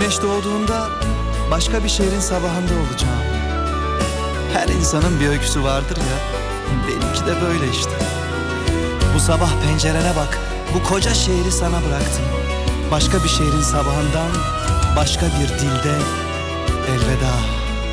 güneş doğduğunda başka bir şehrin sabahında olacağım. Her insanın bir öyküsü vardır ya, benimki de böyle işte. Bu sabah pencerene bak, bu koca şehri sana bıraktım. Başka bir şehrin sabahından, başka bir dilde elveda.